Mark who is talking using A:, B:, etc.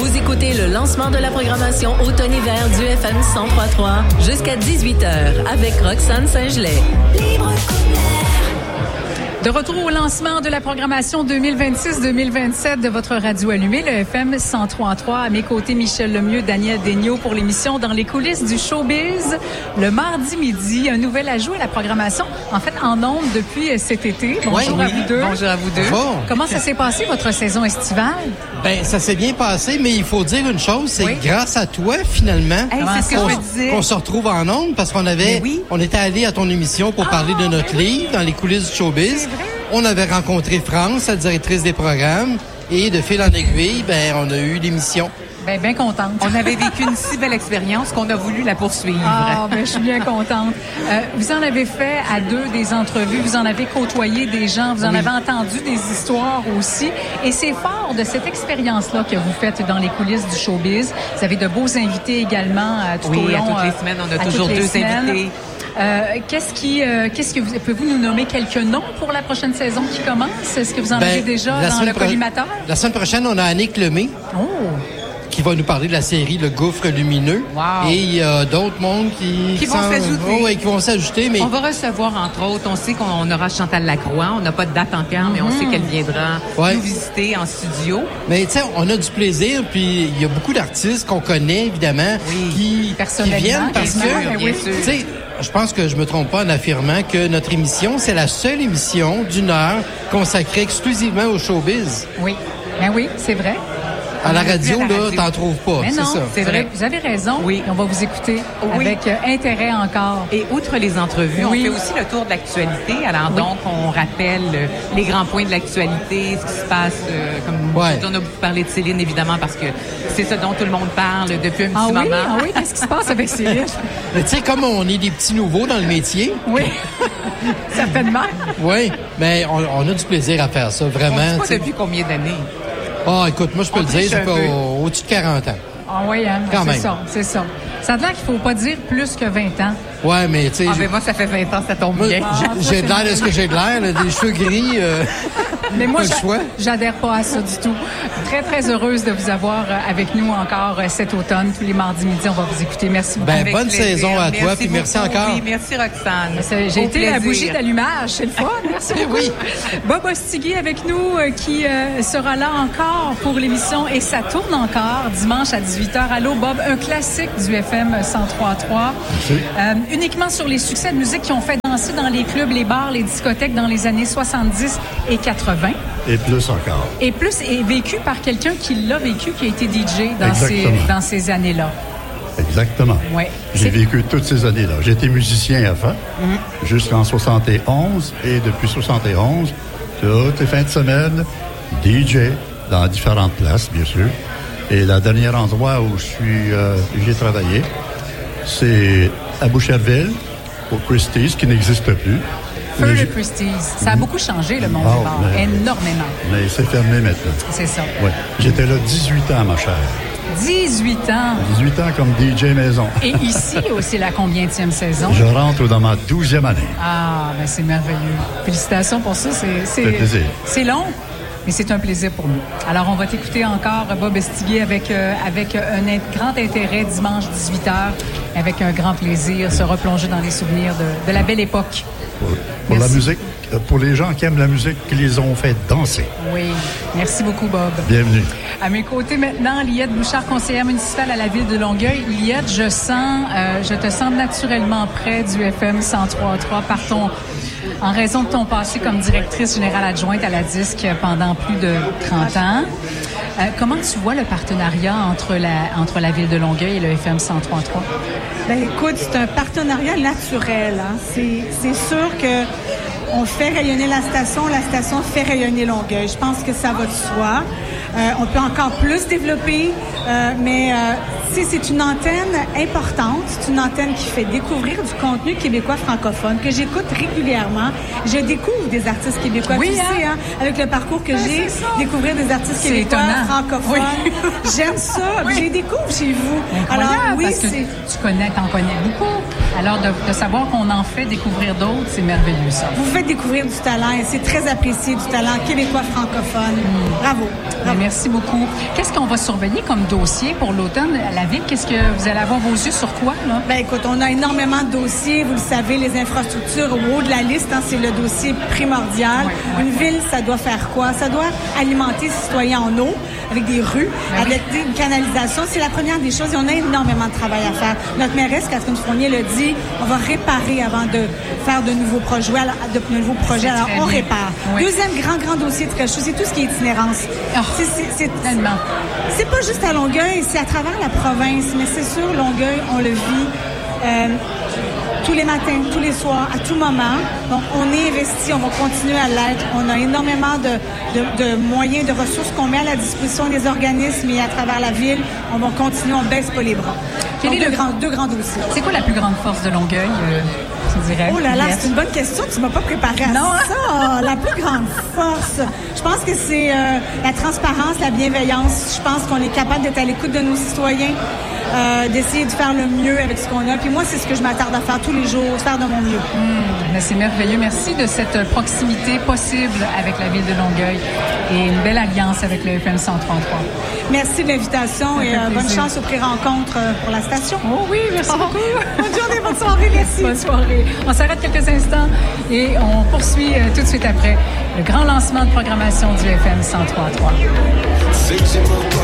A: Vous écoutez le lancement de la programmation automne-hiver du FM 103.3 jusqu'à 18h avec Roxane Saint-Gelais. Libre comme l'air.
B: De retour au lancement de la programmation 2026-2027 de votre radio allumée, le FM 103.3. À mes côtés, Michel Lemieux, Daniel Daigneault pour l'émission Dans les coulisses du showbiz. Le mardi midi, un nouvel ajout à la programmation, en fait en ondes depuis cet été. Bonjour à vous deux.
C: Bonjour à vous deux.
D: Bonjour.
B: Comment ça s'est passé, votre saison estivale?
D: Ben, ça s'est bien passé, mais il faut dire une chose, c'est grâce à toi, finalement,
C: c'est ce que je me disais.
D: qu'on se retrouve en ondes, parce qu'on on était allé à ton émission pour parler de notre livre, Dans les coulisses du showbiz. On avait rencontré France, la directrice des programmes, et de fil en aiguille, ben, on a eu l'émission.
B: Bien contente.
C: On avait vécu une si belle expérience qu'on a voulu la poursuivre.
B: Ah, je suis bien contente. Vous en avez fait à deux des entrevues, vous en avez côtoyé des gens, vous en avez entendu des histoires aussi. Et c'est fort de cette expérience-là que vous faites dans les coulisses du showbiz. Vous avez de beaux invités également tout au long.
C: Oui, à toutes les semaines, on a toujours deux invités.
B: Pouvez-vous nous nommer quelques noms pour la prochaine saison qui commence? Est-ce que vous en avez déjà dans le collimateur?
D: La semaine prochaine, on a Annick Lemay. Qui va nous parler de la série Le Gouffre Lumineux.
C: Wow.
D: Et il y a d'autres mondes qui
C: vont s'ajouter.
D: Oui, qui vont s'ajouter. Mais...
C: On va recevoir, entre autres, on sait qu'on aura Chantal Lacroix. On n'a pas de date encore, mais on sait qu'elle viendra nous visiter en studio.
D: Mais tu sais, on a du plaisir, puis il y a beaucoup d'artistes qu'on connaît, évidemment, qui viennent parce que, tu sais, je pense que je me trompe pas en affirmant que notre émission, c'est la seule émission d'une heure consacrée exclusivement au showbiz.
B: Oui, oui, c'est vrai.
D: À la radio, là, t'en trouves pas.
B: Mais non,
C: c'est vrai.
B: Vous avez raison.
C: Oui.
B: On va vous écouter avec intérêt encore.
C: Et outre les entrevues, on fait aussi le tour de l'actualité. Alors donc, on rappelle les grands points de l'actualité, ce qui se passe. On a beaucoup parlé de Céline, évidemment, parce que c'est ce dont tout le monde parle depuis un petit moment.
B: Ah oui, qu'est-ce qui se passe avec Céline?
D: Tu sais, comme on est des petits nouveaux dans le métier.
B: Oui, certainement.
D: Oui, mais on a du plaisir à faire ça, vraiment.
C: On ne sait pas depuis combien d'années?
D: Ah, écoute, moi, je peux le dire, ça fait au-dessus de 40 ans.
B: Ah oui, hein?
D: Quand même.
B: C'est ça. Ça a l'air qu'il ne faut pas dire plus que 20 ans.
D: Ouais, mais tu sais...
C: mais moi, ça fait 20 ans, ça tombe bien.
D: J'ai de l'air de ce que j'ai de l'air, des cheveux gris.
B: Mais moi, j'adhère pas à ça du tout. Très, très heureuse de vous avoir avec nous encore cet automne. Tous les mardis midi, on va vous écouter. Merci beaucoup.
D: Bonne saison à toi, puis merci encore.
C: Oui, merci Roxane.
B: J'ai été la bougie d'allumage, c'est le fun. Merci beaucoup.
D: Oui.
B: Bob Ostigui avec nous, qui sera là encore pour l'émission, et ça tourne encore dimanche à 18h. Allô, Bob, un classique du FM 103.3. Uniquement sur les succès de musique qui ont fait danser dans les clubs, les bars, les discothèques dans les années 70 et 80.
E: Et plus encore.
B: Et vécu par quelqu'un qui l'a vécu, qui a été DJ dans ces années-là.
E: Exactement.
B: Ouais.
E: J'ai vécu toutes ces années-là. J'étais musicien avant, jusqu'en 71. Et depuis 71, toutes les fins de semaine, DJ dans différentes places, bien sûr. Et le dernier endroit où j'ai travaillé, c'est à Boucherville, au Christie's, qui n'existe plus.
B: Feu le Christie's. Ça a beaucoup changé, le monde du bar. Énormément.
E: Mais c'est fermé maintenant.
B: C'est ça.
E: Oui. J'étais là 18 ans, ma chère.
B: 18 ans.
E: 18 ans comme DJ maison.
B: Et ici, c'est la combienième saison?
E: Je rentre dans ma 12e année.
B: Ah, c'est merveilleux. Félicitations pour ça. C'est
E: plaisir.
B: C'est long, mais c'est un plaisir pour nous. Alors, on va t'écouter encore, Bob Ostigui, avec un grand intérêt dimanche 18h, avec un grand plaisir, se replonger dans les souvenirs de la belle époque.
E: Pour la musique, pour les gens qui aiment la musique, qui les ont fait danser.
B: Oui. Merci beaucoup, Bob.
E: Bienvenue.
B: À mes côtés maintenant, Liette Bouchard, conseillère municipale à la ville de Longueuil. Liette, je te sens naturellement près du FM 103.3 en raison de ton passé comme directrice générale adjointe à la DISC pendant plus de 30 ans. Comment tu vois le partenariat entre la ville de Longueuil et le FM 103.3?
F: Écoute, c'est un partenariat naturel. Hein. C'est sûr que on fait rayonner la station fait rayonner Longueuil. Je pense que ça va de soi. On peut encore plus développer, mais c'est une antenne importante. C'est une antenne qui fait découvrir du contenu québécois francophone que j'écoute régulièrement. Je découvre des artistes québécois.
B: Oui,
F: tu sais, hein, avec le parcours que j'ai, découvrir des artistes québécois francophones. Oui. J'aime ça. Oui. Je les découvre chez vous.
B: Incroyable, alors, oui, parce que t'en connais beaucoup. Alors, de savoir qu'on en fait découvrir d'autres, c'est merveilleux, ça.
F: Vous faites découvrir du talent et c'est très apprécié, du talent québécois francophone. Bravo.
B: Merci beaucoup. Qu'est-ce qu'on va surveiller comme dossier pour l'automne à la ville? Qu'est-ce que vous allez avoir vos yeux sur quoi, là?
F: Ben, écoute, on a énormément de dossiers. Vous le savez, les infrastructures au haut de la liste, hein, c'est le dossier primordial. Oui. Une ville, ça doit faire quoi? Ça doit alimenter ses citoyens en eau, avec des rues, avec une canalisation. C'est la première des choses et on a énormément de travail à faire. Notre mairesse, Catherine Fournier, l'a dit, on va réparer avant de faire de nouveaux projets. Alors, on répare. Oui. Deuxième grand dossier de quelque chose, c'est tout ce qui est itinérance. C'est pas juste à Longueuil, c'est à travers la province, mais c'est sûr, Longueuil, on le vit tous les matins, tous les soirs, à tout moment. Donc, on est investi, on va continuer à l'être. On a énormément de moyens, de ressources qu'on met à la disposition des organismes et à travers la ville. On va continuer, on baisse pas les bras. Donc, deux grands dossiers.
B: C'est quoi la plus grande force de Longueuil?
F: Oh là là, c'est une bonne question. Tu m'as pas préparé à ça. La plus grande force, je pense que c'est la transparence, la bienveillance. Je pense qu'on est capable d'être à l'écoute de nos citoyens, d'essayer de faire le mieux avec ce qu'on a. Puis moi, c'est ce que je m'attarde à faire tous les jours, faire de mon mieux.
B: C'est merveilleux. Merci de cette proximité possible avec la ville de Longueuil et une belle alliance avec le FM 103.3.
F: Merci de l'invitation et bonne chance aux pré-rencontres pour la station.
B: Oh oui, merci beaucoup.
F: Bonne journée, bonne soirée, merci.
B: Bonne soirée. On s'arrête quelques instants et on poursuit tout de suite après le grand lancement de programmation du FM 103.3.